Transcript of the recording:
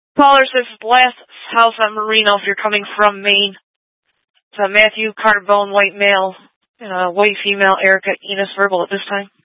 Callers, this is Blast House on Marino if you're coming from Maine. It's Matthew, Carbone, white male, white female, Erica, Enos, verbal at this time.